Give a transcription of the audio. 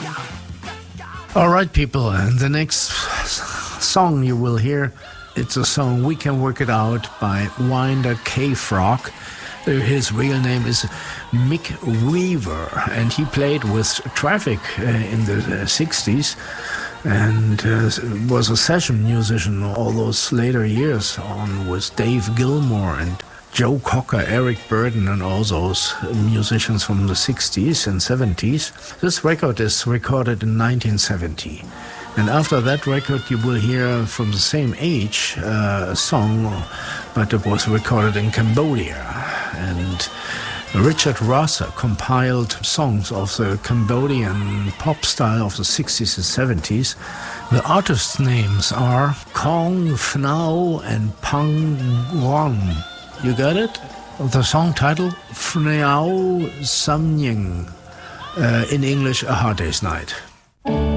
All right, people, and the next song you will hear, it's a song We Can Work It Out by Winder K-Frog. His real name is Mick Weaver, and he played with Traffic in the 60s and was a session musician all those later years on with Dave Gilmour and Joe Cocker, Eric Burden, and all those musicians from the 60s and 70s. This record is recorded in 1970. And after that record, you will hear from the same age a song, but it was recorded in Cambodia. And Richard Rosser compiled songs of the Cambodian pop style of the 60s and 70s. The artists' names are Kong Phnou and Pang Nguyen. You got it? The song title, Phnou Sam Nhing. In English, A Hard Day's Night.